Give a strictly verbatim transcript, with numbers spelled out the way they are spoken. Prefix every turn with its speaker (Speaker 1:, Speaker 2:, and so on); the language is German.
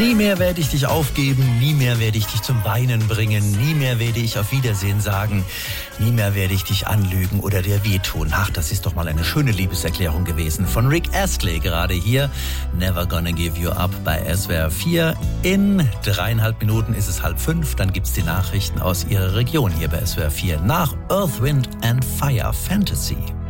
Speaker 1: Nie mehr werde ich dich aufgeben, nie mehr werde ich dich zum Weinen bringen, nie mehr werde ich auf Wiedersehen sagen, nie mehr werde ich dich anlügen oder dir wehtun. Ach, das ist doch mal eine schöne Liebeserklärung gewesen von Rick Astley, gerade hier. Never Gonna Give You Up bei S W R vier. In dreieinhalb Minuten ist es halb fünf, dann gibt's die Nachrichten aus Ihrer Region hier bei S W R vier nach Earth, Wind and Fire Fantasy.